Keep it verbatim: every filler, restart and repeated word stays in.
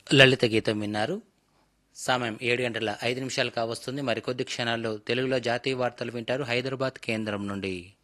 లలిత గీతం విన్నారు. సమయం ఏడు గంటల ఐదు నిమిషాలు కావస్తుంది. మరికొద్ది క్షణాల్లో తెలుగులో జాతీయ వార్తలు వింటారు హైదరాబాద్ కేంద్రం నుండి.